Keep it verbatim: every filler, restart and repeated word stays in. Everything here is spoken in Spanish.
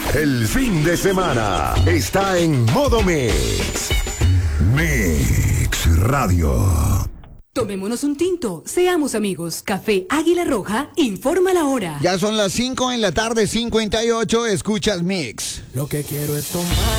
El fin de semana está en modo Mix. Mix Radio. Tomémonos un tinto, seamos amigos. Café Águila Roja, informa la hora. Ya son las cinco en la tarde, cincuenta y ocho, escuchas Mix. Lo que quiero es tomar.